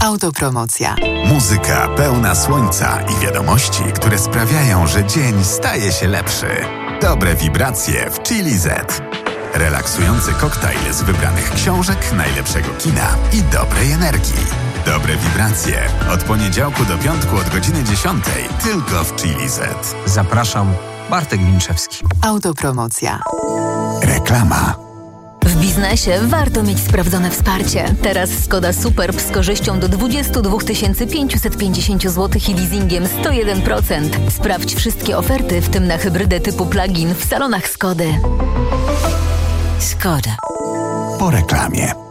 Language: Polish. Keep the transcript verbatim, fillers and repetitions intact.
Autopromocja. Muzyka pełna słońca i wiadomości, które sprawiają, że dzień staje się lepszy. Dobre wibracje w Chili Z. Relaksujący koktajl z wybranych książek, najlepszego kina i dobrej energii. Dobre wibracje. Od poniedziałku do piątku od godziny dziesiątej tylko w Chili Z. Zapraszam, Bartek Winczewski. Autopromocja. Reklama. W biznesie warto mieć sprawdzone wsparcie. Teraz Skoda Superb z korzyścią do dwadzieścia dwa tysiące pięćset pięćdziesiąt złotych i leasingiem sto jeden procent. Sprawdź wszystkie oferty, w tym na hybrydę typu plug-in w salonach Skody. Skoda. Po reklamie.